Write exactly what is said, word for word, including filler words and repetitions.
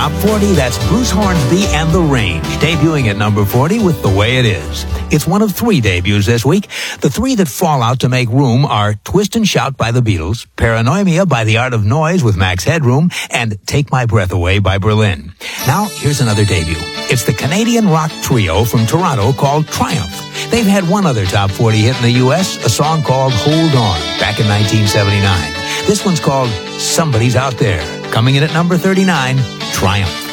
Top forty, that's Bruce Hornsby and The Range, debuting at number forty with The Way It Is. It's one of three debuts this week. The three that fall out to make room are Twist and Shout by the Beatles, Paranoia by The Art of Noise with Max Headroom, and Take My Breath Away by Berlin. Now, here's another debut. It's the Canadian rock trio from Toronto called Triumph. They've had one other top forty hit in the U S, a song called Hold On, back in nineteen seventy-nine. This one's called Somebody's Out There. Coming in at number thirty-nine, Triumph.